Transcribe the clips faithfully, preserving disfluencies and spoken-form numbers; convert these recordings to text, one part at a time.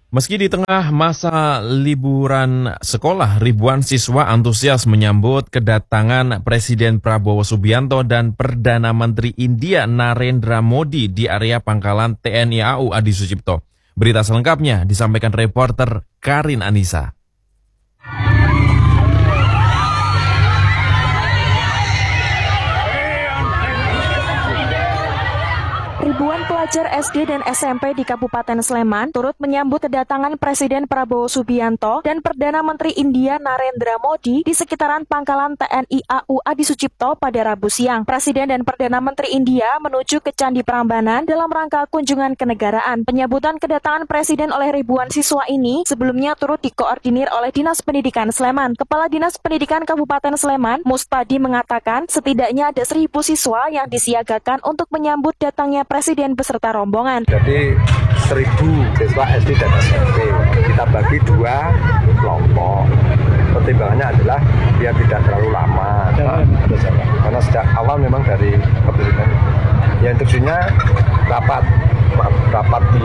Meski di tengah masa liburan sekolah, ribuan siswa antusias menyambut kedatangan Presiden Prabowo Subianto dan Perdana Menteri India Narendra Modi di area pangkalan T N I A U Adi Sucipto. Berita selengkapnya disampaikan reporter Karin Anissa. Ribuan pelajar S D dan S M P di Kabupaten Sleman turut menyambut kedatangan Presiden Prabowo Subianto dan Perdana Menteri India Narendra Modi di sekitaran pangkalan T N I A U Adi Sucipto pada Rabu siang. Presiden dan Perdana Menteri India menuju ke Candi Prambanan dalam rangka kunjungan kenegaraan. Penyambutan kedatangan Presiden oleh ribuan siswa ini sebelumnya turut dikoordinir oleh Dinas Pendidikan Sleman. Kepala Dinas Pendidikan Kabupaten Sleman, Mustadi, mengatakan setidaknya ada seribu siswa yang disiagakan untuk menyambut datangnya Presiden beserta rombongan. Jadi seribu siswa S D dan S M P kita bagi dua kelompok. Pertimbangannya adalah biar tidak terlalu lama, nah, karena sejak awal memang dari kepresiden. Ya instruksinya rapat, rapat di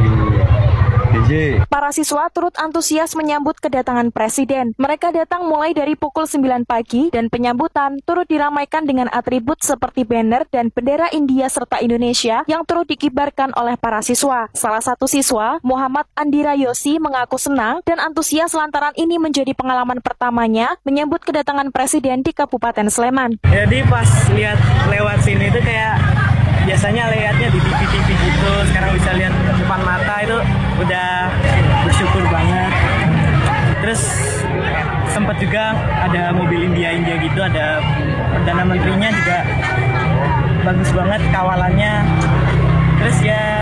D J. Para siswa turut antusias menyambut kedatangan Presiden. Mereka datang mulai dari pukul sembilan pagi dan penyambutan turut diramaikan dengan atribut seperti banner dan bendera India serta Indonesia yang turut dikibarkan oleh para siswa. Salah satu siswa, Muhammad Andira Yosi, mengaku senang dan antusias lantaran ini menjadi pengalaman pertamanya menyambut kedatangan Presiden di Kabupaten Sleman. Jadi pas lihat lewat sini itu kayak biasanya lihatnya di T V T V gitu, sekarang bisa lihat depan mata, itu udah bersyukur banget. Terus sempat juga ada mobil India-India gitu, ada Perdana Menterinya juga bagus banget kawalannya. Terus ya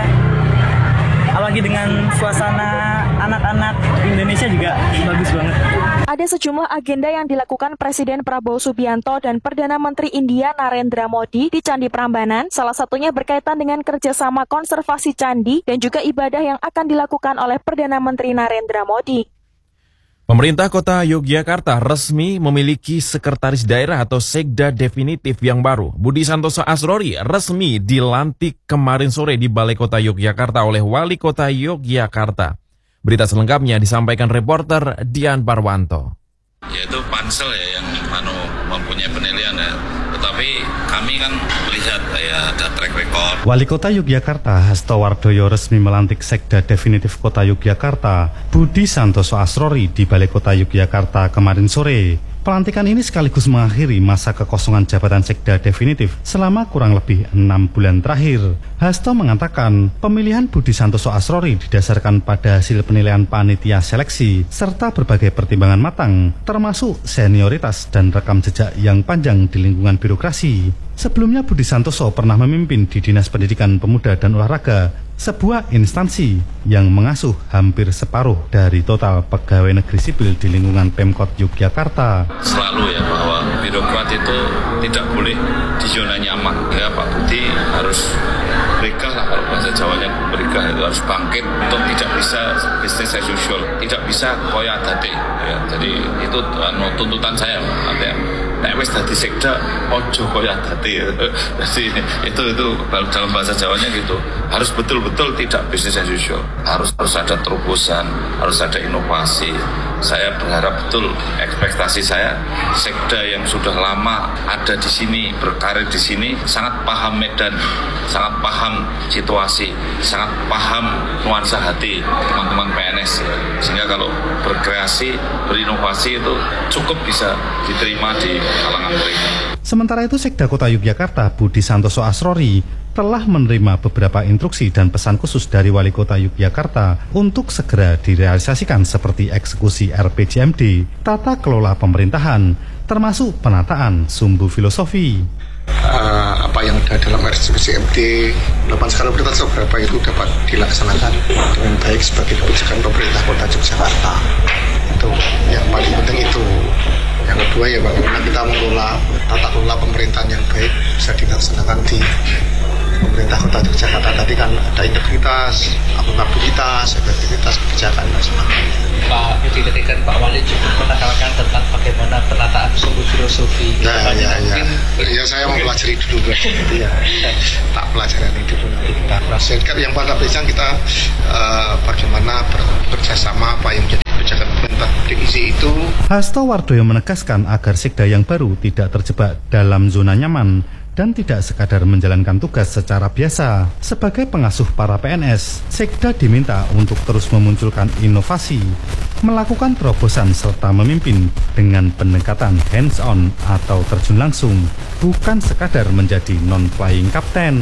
apalagi dengan suasana anak-anak Indonesia juga bagus banget. Ada sejumlah agenda yang dilakukan Presiden Prabowo Subianto dan Perdana Menteri India Narendra Modi di Candi Prambanan, salah satunya berkaitan dengan kerjasama konservasi candi dan juga ibadah yang akan dilakukan oleh Perdana Menteri Narendra Modi. Pemerintah Kota Yogyakarta resmi memiliki sekretaris daerah atau sekda definitif yang baru. Budi Santoso Asrori resmi dilantik kemarin sore di Balai Kota Yogyakarta oleh Wali Kota Yogyakarta. Berita selengkapnya disampaikan reporter Dian Parwanto. Yaitu pansel ya yang anu, mempunyai penilaian ya. Tetapi kami kan melihat ya ada track record. Wali Kota Yogyakarta Hasto Wardoyo resmi melantik sekda definitif Kota Yogyakarta Budi Santoso Asrori di Balai Kota Yogyakarta kemarin sore. Pelantikan ini sekaligus mengakhiri masa kekosongan jabatan sekda definitif selama kurang lebih enam bulan terakhir. Hasto mengatakan pemilihan Budi Santoso Asrori didasarkan pada hasil penilaian panitia seleksi serta berbagai pertimbangan matang, termasuk senioritas dan rekam jejak yang panjang di lingkungan birokrasi. Sebelumnya Budi Santoso pernah memimpin di Dinas Pendidikan Pemuda dan Olahraga, sebuah instansi yang mengasuh hampir separuh dari total pegawai negeri sipil di lingkungan Pemkot Yogyakarta. Selalu ya bahwa birokrat itu tidak boleh di zona nyaman. Ya Pak Budi harus berikah lah, kalau bahasa Jawanya berikah itu harus bangkit untuk tidak bisa bisnis as usual, tidak bisa koya date. Ya, jadi itu anu, tuntutan saya. Nanti nek wis dadi sekda ojo koya date. Jadi itu itu dalam bahasa Jawanya gitu. Harus betul-betul tidak bisnis as usual. Harus harus ada terobosan, harus ada inovasi. Saya berharap betul, ekspektasi saya sekda yang sudah lama ada di sini, berkarir di sini, sangat paham medan, sangat paham situasi, sangat paham nuansa hati teman-teman P N S. Sehingga kalau berkreasi, berinovasi itu cukup bisa diterima di kalangan mereka. Sementara itu Sekda Kota Yogyakarta Budi Santoso Asrori telah menerima beberapa instruksi dan pesan khusus dari Wali Kota Yogyakarta untuk segera direalisasikan seperti eksekusi R P J M D, tata kelola pemerintahan, termasuk penataan sumbu filosofi. Uh, apa yang ada dalam R P J M D delapan skala prioritas seberapa itu dapat dilaksanakan dengan baik sebagai kebijakan pemerintah Kota Yogyakarta. Itu yang paling penting itu. Yang kedua ya bagaimana kita mengelola tata kelola pemerintahan yang baik bisa dilaksanakan di pemerintah Kota Yogyakarta. Tadi kan ada integritas, akuntabilitas, efektivitas kebijakan nasional. Pak Budi ketika Pak Wali juga menekankan tentang bagaimana penataan sumbu filosofi. Nah, ya, ya. Ya saya mau pelajari dulu guys. Ya, tak pelajaran itu nanti kita pelajari. Yang pada prinsip kita uh, bagaimana bagaimana bekerja sama apa yang menjadi kebijakan pemerintah D I Z itu. Hasto Wardoyo menegaskan agar Sekda yang baru tidak terjebak dalam zona nyaman dan tidak sekadar menjalankan tugas secara biasa. Sebagai pengasuh para P N S, Sekda diminta untuk terus memunculkan inovasi, melakukan terobosan serta memimpin dengan pendekatan hands-on atau terjun langsung, bukan sekadar menjadi non-flying kapten.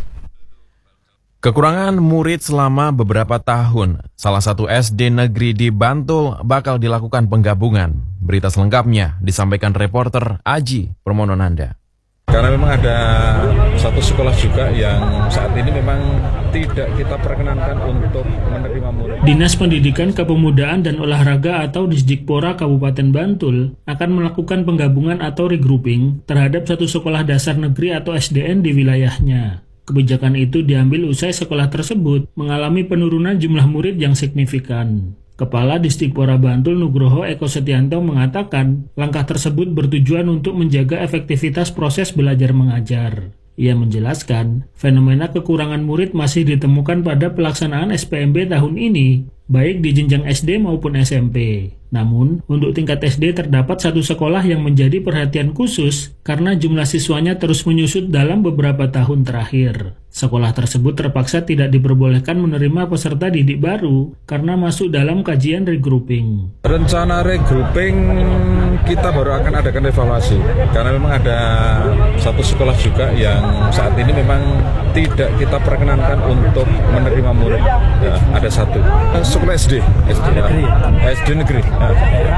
Kekurangan murid selama beberapa tahun. Salah satu S D negeri di Bantul bakal dilakukan penggabungan. Berita selengkapnya disampaikan reporter Aji Permononanda. Karena memang ada satu sekolah juga yang saat ini memang tidak kita perkenankan untuk menerima murid. Dinas Pendidikan Kepemudaan dan Olahraga atau Disdikpora Kabupaten Bantul akan melakukan penggabungan atau regrouping terhadap satu sekolah dasar negeri atau S D N di wilayahnya. Kebijakan itu diambil usai sekolah tersebut mengalami penurunan jumlah murid yang signifikan. Kepala Disdikpora Bantul Nugroho Eko Setianto mengatakan langkah tersebut bertujuan untuk menjaga efektivitas proses belajar mengajar. Ia menjelaskan, fenomena kekurangan murid masih ditemukan pada pelaksanaan S P M B tahun ini, baik di jenjang S D maupun S M P. Namun, untuk tingkat S D terdapat satu sekolah yang menjadi perhatian khusus karena jumlah siswanya terus menyusut dalam beberapa tahun terakhir. Sekolah tersebut terpaksa tidak diperbolehkan menerima peserta didik baru karena masuk dalam kajian regrouping. Rencana regrouping kita baru akan adakan evaluasi karena memang ada satu sekolah juga yang saat ini memang tidak kita perkenankan untuk menerima murid. Ya, ada satu sekolah S D, S D negeri, S D negeri. Nah,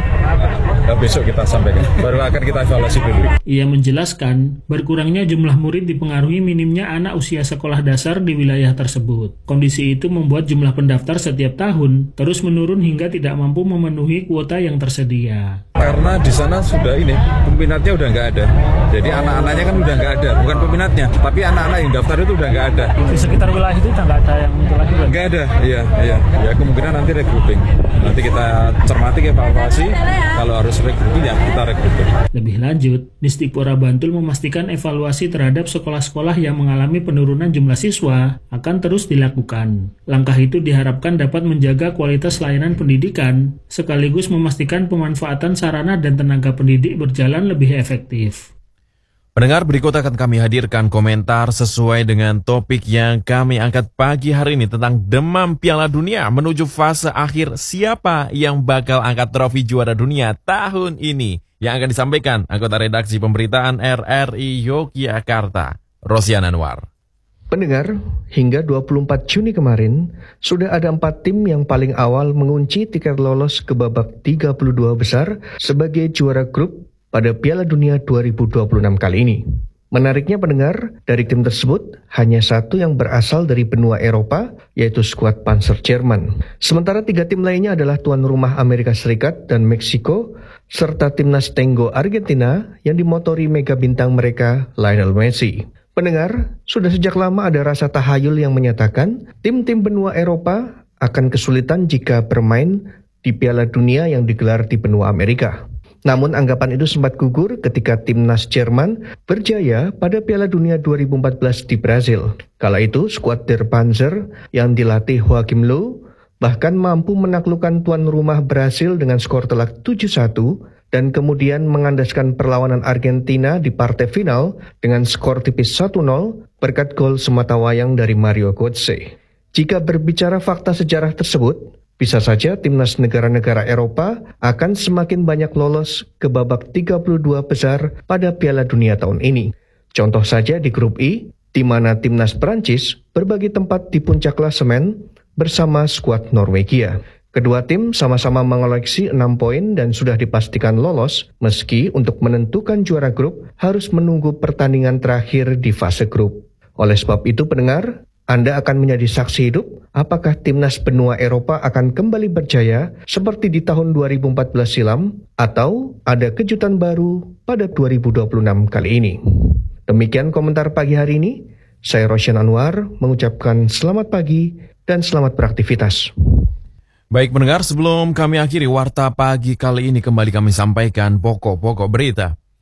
nah, besok kita sampaikan. Baru akan kita evaluasi dulu. Ia menjelaskan berkurangnya jumlah murid dipengaruhi minimnya anak usia sekolah dasar di wilayah tersebut. Kondisi itu membuat jumlah pendaftar setiap tahun terus menurun hingga tidak mampu memenuhi kuota yang tersedia. Karena di sana sudah ini peminatnya udah nggak ada. Jadi anak-anaknya kan udah nggak ada, bukan peminatnya, tapi anak-anak yang daftar itu udah nggak ada. Di sekitar wilayah itu udah nggak ada yang itu lagi? Nggak ada, iya, iya. Ya kemungkinan nanti regrouping. Nanti kita cermati evaluasi. Kalau harus regrouping ya kita regrouping. Lebih lanjut, Disdikpora Bantul memastikan evaluasi terhadap sekolah-sekolah yang mengalami penurunan jumlah siswa akan terus dilakukan. Langkah itu diharapkan dapat menjaga kualitas layanan pendidikan, sekaligus memastikan pemanfaatan sarana dan tenaga pendidik berjalan lebih efektif. Pendengar, berikut akan kami hadirkan komentar sesuai dengan topik yang kami angkat pagi hari ini tentang demam Piala Dunia menuju fase akhir. Siapa yang bakal angkat trofi juara dunia tahun ini? Yang akan disampaikan anggota redaksi pemberitaan R R I Yogyakarta, Rosian Anwar. Pendengar, hingga dua puluh empat Juni kemarin, sudah ada empat tim yang paling awal mengunci tiket lolos ke babak tiga puluh dua besar sebagai juara grup pada Piala Dunia dua ribu dua puluh enam kali ini. Menariknya pendengar, dari tim tersebut hanya satu yang berasal dari benua Eropa, yaitu skuad Panzer Jerman. Sementara tiga tim lainnya adalah tuan rumah Amerika Serikat dan Meksiko, serta timnas Tango Argentina yang dimotori mega bintang mereka Lionel Messi. Pendengar, sudah sejak lama ada rasa tahayul yang menyatakan tim-tim benua Eropa akan kesulitan jika bermain di Piala Dunia yang digelar di benua Amerika. Namun anggapan itu sempat gugur ketika timnas Jerman berjaya pada Piala Dunia dua ribu empat belas di Brazil. Kala itu skuad Der Panzer yang dilatih Joachim Löw bahkan mampu menaklukkan tuan rumah Brasil dengan skor telak tujuh satu dan kemudian mengandaskan perlawanan Argentina di partai final dengan skor tipis satu nol berkat gol sematawayang dari Mario Götze. Jika berbicara fakta sejarah tersebut, bisa saja timnas negara-negara Eropa akan semakin banyak lolos ke babak tiga puluh dua besar pada Piala Dunia tahun ini. Contoh saja di grup I, di mana timnas Prancis berbagi tempat di puncak klasemen bersama skuad Norwegia. Kedua tim sama-sama mengoleksi enam poin dan sudah dipastikan lolos, meski untuk menentukan juara grup harus menunggu pertandingan terakhir di fase grup. Oleh sebab itu pendengar, Anda akan menjadi saksi hidup apakah timnas benua Eropa akan kembali berjaya seperti di tahun dua ribu empat belas silam atau ada kejutan baru pada dua ribu dua puluh enam kali ini. Demikian komentar pagi hari ini. Saya Rosian Anwar mengucapkan selamat pagi dan selamat beraktivitas. Baik pendengar, sebelum kami akhiri warta pagi kali ini kembali kami sampaikan pokok-pokok berita.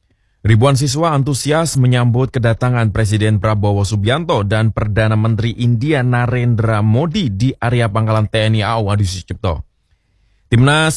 Ribuan siswa antusias menyambut kedatangan Presiden Prabowo Subianto dan Perdana Menteri India Narendra Modi di area pangkalan T N I A U Adi Sucipto. Timnas